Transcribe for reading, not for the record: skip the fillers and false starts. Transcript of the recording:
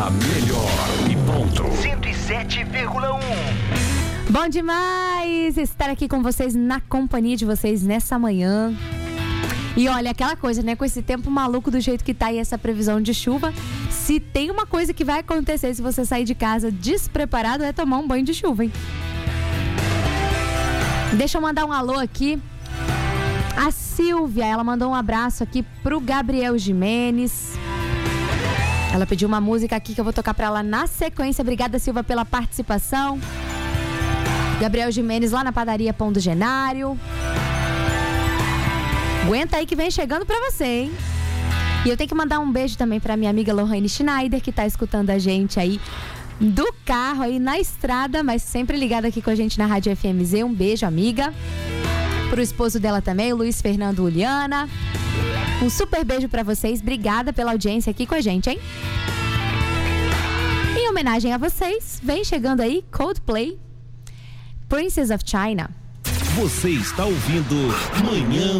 A melhor e ponto. 107,1. Bom demais estar aqui com vocês, na companhia de vocês nessa manhã. E olha, aquela coisa, né? Com esse tempo maluco do jeito que tá aí essa previsão de chuva, se tem uma coisa que vai acontecer se você sair de casa despreparado, é tomar um banho de chuva, hein? Deixa eu mandar um alô aqui. A Silvia, ela mandou um abraço aqui pro Gabriel Jimenez. Ela pediu uma música aqui que eu vou tocar pra ela na sequência. Obrigada, Silvia, pela participação. Gabriel Jimenez lá na padaria Pão do Genário. Aguenta aí que vem chegando pra você, hein? E eu tenho que mandar um beijo também pra minha amiga Lohane Schneider, que tá escutando a gente aí do carro, aí na estrada, mas sempre ligada aqui com a gente na Rádio FMZ. Um beijo, amiga. Pro esposo dela também, o Luiz Fernando Uliana. Um super beijo pra vocês. Obrigada pela audiência aqui com a gente, hein? Em homenagem a vocês, vem chegando aí Coldplay, Princess of China. Você está ouvindo Manhã